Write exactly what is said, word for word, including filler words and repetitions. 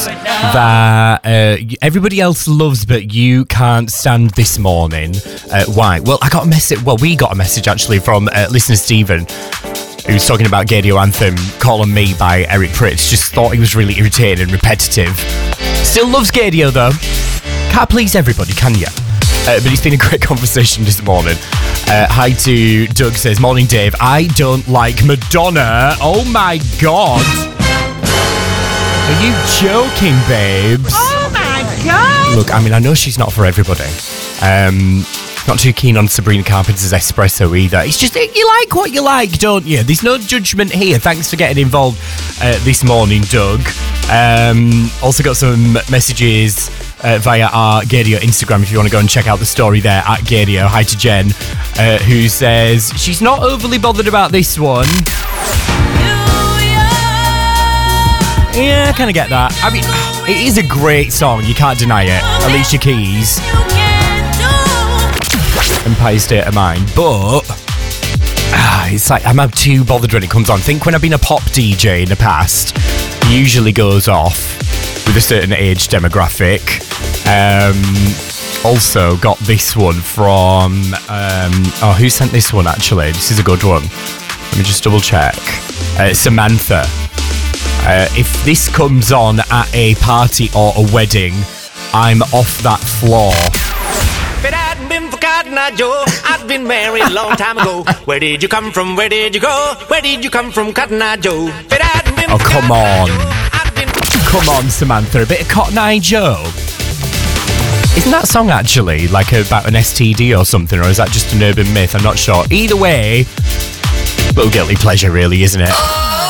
that uh, everybody else loves but you can't stand this morning. Uh, why? Well, I got a message. Well, we got a message actually from uh, listener Stephen, who's talking about Gaydio Anthem, Call on Me by Eric Prydz. Just thought he was really irritating and repetitive. Still loves Gaydio though. Can't please everybody, can you? Uh, but it's been a great conversation this morning. Uh, hi to Doug, says, morning Dave, I don't like Madonna. Oh my god. Are you joking, babes? Oh my god. Look, I mean, I know she's not for everybody. Um, not too keen on Sabrina Carpenter's Espresso either. It's just, you like what you like, don't you? There's no judgment here. Thanks for getting involved uh, this morning, Doug. Um, also got some messages uh, via our Gaydio Instagram if you want to go and check out the story there at Gaydio. Hi to Jen, uh, who says she's not overly bothered about this one. Yeah, I kind of get that. I mean, it is a great song, you can't deny it. Alicia Keys. Empire State of Mind, but ah, it's like I'm not too bothered when it comes on. I think when I've been a pop D J in the past, it usually goes off with a certain age demographic. Um, also got this one from um, oh, who sent this one actually? This is a good one. Let me just double check. Uh, Samantha. Uh, if this comes on at a party or a wedding, I'm off that floor. If it hadn't been for Cotton Eye Joe, I'd been married a long time ago. Where did you come from? Where did you go? Where did you come from, Cotton Eye Joe? If it hadn't been oh, for come Cotton on. Eye Joe, I'd been... Come on, Samantha. A bit of Cotton Eye Joe. Isn't that song actually like about an S T D or something? Or is that just an urban myth? I'm not sure. Either way, little guilty pleasure really, isn't it?